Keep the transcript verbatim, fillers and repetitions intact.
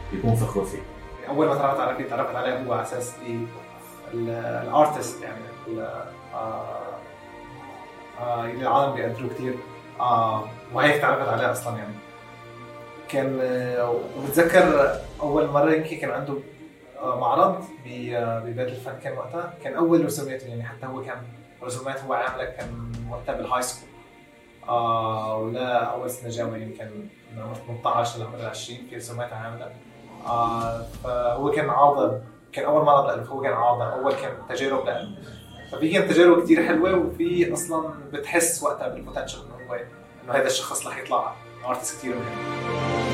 يكون فخور فيه. اول ما تعرفت على رفيق تعرفت عليه هو على اساس الارتست يعني آه آه اللي العالم بيقدروه كتير آه وهيك تعرفت عليه اصلا يعني. كان آه وبتذكر اول مره يمكن كان عنده آه معرض ببيت الفن كان وقتها، كان اول رسوماته يعني، حتى هو كان رسومات هو عامله كان وقتها بالهاي سكول آه ولا اول سنه جامعه يمكن من عمر ثمانية عشر لعمر عشرين في رسومات عامله آه فهو كان عارضه، كان اول معرض له، هو كان عارضه اول كان تجارب له، ففي كانت تجارب كتير حلوه، وفي اصلا بتحس وقتها بالبوتنشل انه هو انه هذا الشخص رح يطلع ارتست كتير مهم.